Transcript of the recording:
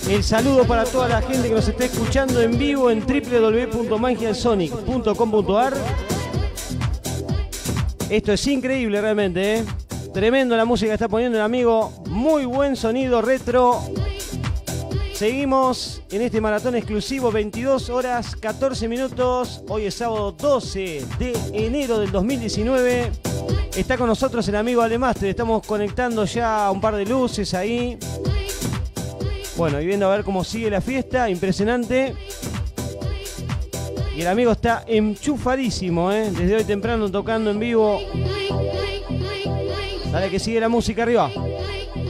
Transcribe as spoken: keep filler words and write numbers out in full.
El saludo para toda la gente que nos está escuchando en vivo en w w w punto magiasonic punto com punto a r. Esto es increíble realmente, ¿eh? Tremendo la música que está poniendo el amigo. Muy buen sonido retro. Seguimos en este maratón exclusivo, veintidós horas catorce minutos. Hoy es sábado doce de enero del dos mil diecinueve. Está con nosotros el amigo Alemaster. Estamos conectando ya un par de luces ahí. Bueno, y viendo a ver cómo sigue la fiesta. Impresionante. Y el amigo está enchufadísimo, ¿eh? Desde hoy temprano tocando en vivo. Dale que sigue la música arriba.